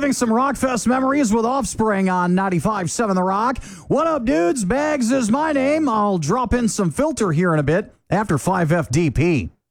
reliving some Rockfest memories with Offspring on 95.7 The Rock. What up, dudes? Bags is my name. I'll drop in some filter here in a bit after 5FDP.